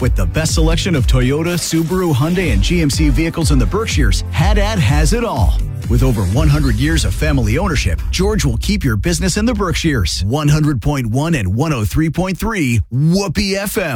With the best selection of Toyota, Subaru, Hyundai, and GMC vehicles in the Berkshires, Haddad has it all. With over 100 years of family ownership, George will keep your business in the Berkshires. 100.1 and 103.3 Whoopee FM.